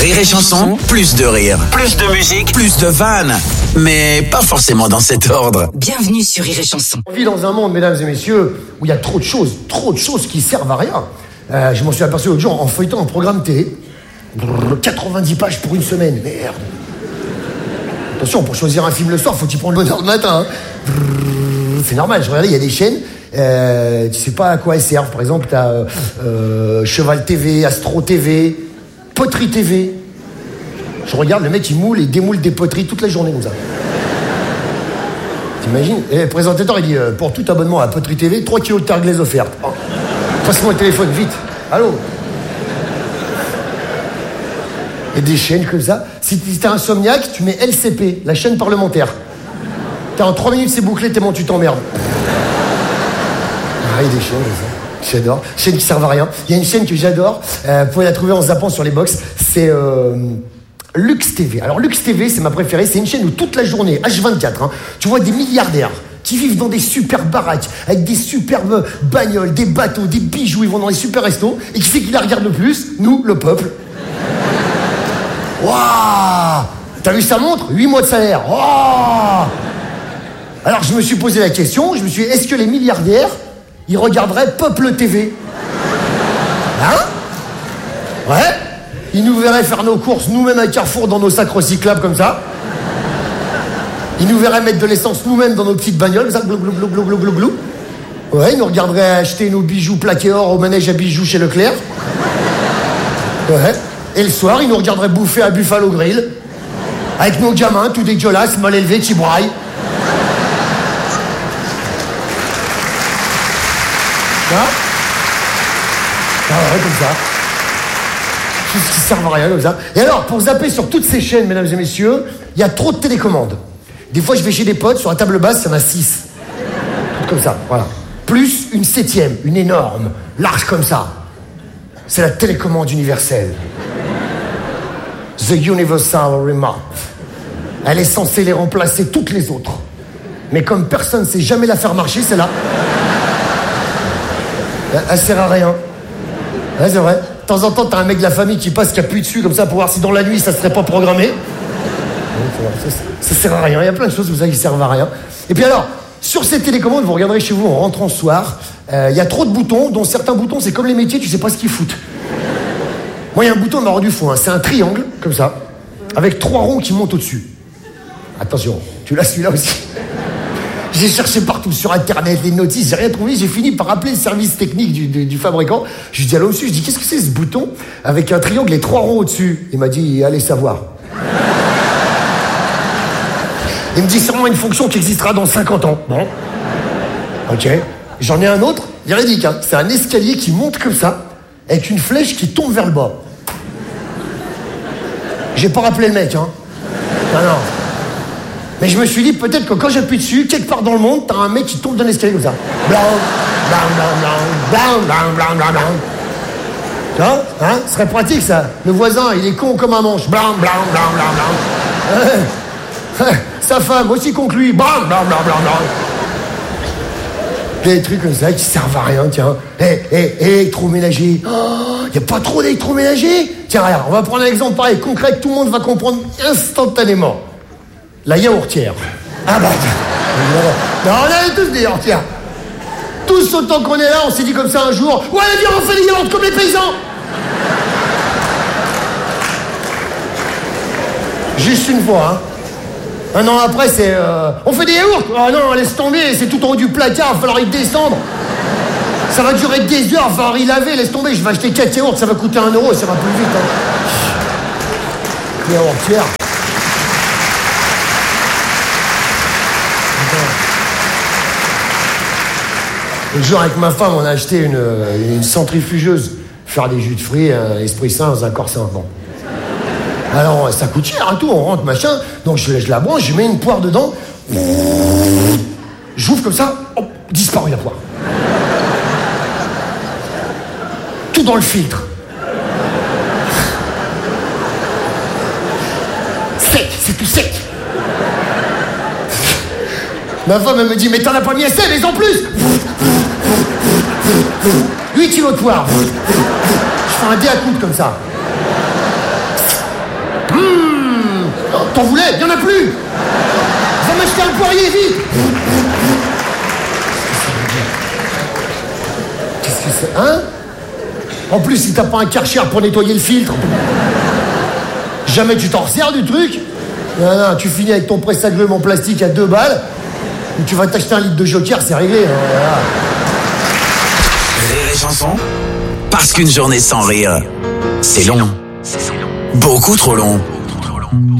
Rire et Chanson, plus de rire, plus de musique, plus de vannes. Mais pas forcément dans cet ordre. Bienvenue sur Rire et Chanson. On vit dans un monde, mesdames et messieurs, où il y a trop de choses qui servent à rien. Je m'en suis aperçu l'autre jour en feuilletant un programme télé. 90 pages pour une semaine, merde. Attention, pour choisir un film le soir, faut y prendre le bonheur le matin. C'est normal, je regardais, il y a des chaînes, tu sais pas à quoi elles servent. Par exemple, t'as Cheval TV, Astro TV, Poterie TV. Je regarde, le mec il moule et démoule des poteries toute la journée comme ça. T'imagines? Et le présentateur il dit pour tout abonnement à Poterie TV, 3 kilos de terre offertes. Oh. Passe-moi le téléphone, vite. Allô? Il y a des chaînes comme ça. Si t'es insomniaque, tu mets LCP, la chaîne parlementaire. En 3 minutes, c'est bouclé, tellement tu t'emmerdes. Ah, il y a des chaînes comme ça. J'adore. Chaînes qui servent à rien. Il y a une chaîne que j'adore. Vous pouvez la trouver en zappant sur les box. C'est Lux TV. Alors, Lux TV, c'est ma préférée. C'est une chaîne où toute la journée, H24, tu vois des milliardaires qui vivent dans des super baraques, avec des superbes bagnoles, des bateaux, des bijoux. Ils vont dans des super restos. Et qui c'est qui la regarde le plus? Nous, le peuple. Waouh! T'as vu sa montre? 8 mois de salaire. Waouh! Alors je me suis posé la question, je me suis dit, est-ce que les milliardaires, ils regarderaient Peuple TV? Hein? Ouais? Ils nous verraient faire nos courses nous-mêmes à Carrefour dans nos sacs recyclables comme ça. Ils nous verraient mettre de l'essence nous-mêmes dans nos petites bagnoles, comme ça, glou, glou, glou, glou, glou, glou, glou. Ouais, ils nous regarderaient acheter nos bijoux plaqués or au manège à bijoux chez Leclerc. Ouais. Et le soir, ils nous regarderaient bouffer à Buffalo Grill. Avec nos gamins, tout dégueulasses, mal élevés, qui braillent. Hein? Ah ouais, comme ça. Tout ce qui sert à rien, comme ça. Et alors, pour zapper sur toutes ces chaînes, mesdames et messieurs, il y a trop de télécommandes. Des fois, je vais chez des potes, sur la table basse, il y en a 6. Tout comme ça, voilà. Plus une 7e, une énorme, large comme ça. C'est la télécommande universelle. The Universal Remote. Elle est censée les remplacer toutes les autres. Mais comme personne ne sait jamais la faire marcher, c'est là. Elle sert à rien. Ouais, c'est vrai. De temps en temps, t'as un mec de la famille qui passe, qui appuie dessus comme ça pour voir si dans la nuit ça serait pas programmé. Ça sert à rien. Il y a plein de choses comme ça qui servent à rien. Et puis alors, sur ces télécommandes, vous regarderez chez vous en rentrant ce soir, il y a trop de boutons, dont certains boutons, c'est comme les métiers, tu sais pas ce qu'ils foutent. Moi, il y a un bouton, il m'a rendu fou. C'est un triangle, comme ça, avec 3 ronds qui montent au-dessus. Attention, tu l'as celui-là aussi. J'ai cherché partout sur Internet, les notices, j'ai rien trouvé. J'ai fini par appeler le service technique du fabricant. Je dis à l'homme dessus, je dis qu'est-ce que c'est ce bouton avec un triangle et 3 ronds au-dessus? Il m'a dit allez savoir. Il me dit sûrement une fonction qui existera dans 50 ans. Bon. Ok. J'en ai un autre, véridique, hein. C'est un escalier qui monte comme ça, avec une flèche qui tombe vers le bas. J'ai pas rappelé le mec, hein. Non. Mais je me suis dit, peut-être que quand j'appuie dessus, quelque part dans le monde, t'as un mec qui tombe d'un escalier comme ça. Blanc, blanc, blanc, blanc, blanc, blanc, blanc, blanc. Tu vois, hein? Ce serait pratique, ça. Le voisin, il est con comme un manche. Blanc, blanc, blanc, blanc, blanc. Sa femme, aussi con que lui. Blanc, blanc, blanc, blanc, blanc. Des trucs comme ça qui servent à rien, tiens. Électroménager. Oh, y a pas trop d'électroménager. Tiens, regarde, on va prendre un exemple pareil, concret, que tout le monde va comprendre instantanément. La yaourtière. Ah bah... Non, on avait tous des yaourtières. Tous autant qu'on est là, on s'est dit comme ça un jour. Ouais, viens, on fait des yaourts comme les paysans. Juste une fois, hein. Un an après, c'est... On fait des yaourts. Oh non, laisse tomber, c'est tout en haut du placard, il va falloir y descendre. Ça va durer des heures, il va falloir y laver, laisse tomber. Je vais acheter 4 yaourts, ça va coûter 1 euro, ça va plus vite. Hein. Yaourtière. Le jour, avec ma femme, on a acheté une centrifugeuse. Faire des jus de fruits, un Esprit Saint dans un corset. Bon. Alors, ça coûte cher, hein, tout, on rentre, machin. Donc, je la branche, je mets une poire dedans. J'ouvre comme ça, hop, disparu la poire. Tout dans le filtre. Sec, c'est tout sec. Ma femme, elle me dit, mais t'en as pas mis assez, mais en plus. 8 kilos de poire. Je fais un dé à coude comme ça. T'en voulais? Il y en a plus. Va m'acheter un poirier, vite. Qu'est-ce que c'est? Hein? En plus, si t'as pas un Karcher pour nettoyer le filtre, jamais tu t'en resserres du truc. Non, tu finis avec ton presse-agrumes en plastique à 2 balles, ou tu vas t'acheter un litre de Joker, c'est réglé. Hein, voilà. Rire et chanson, parce qu'une journée sans rire, c'est long. Beaucoup trop long.